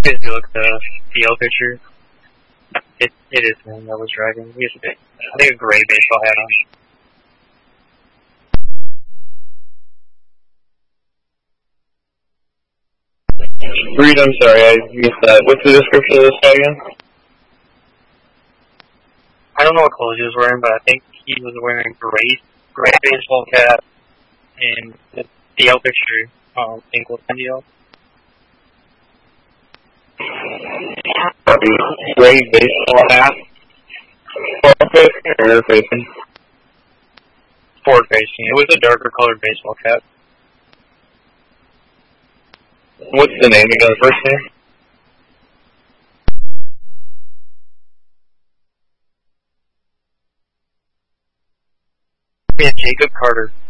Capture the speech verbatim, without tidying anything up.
If you look at the P L picture, it it is him that was driving. He has a big, I think a gray baseball hat on. Reed, I'm sorry, I missed that. What's the description of this guy again? I don't know what clothes he was wearing, but I think he was wearing gray gray baseball cap and the D L picture, um, pink with D L. Gray baseball hat. Forward facing or rear facing? Forward facing. It was a darker colored baseball cap. What's the name again? First name? Yeah, Jacob Carter.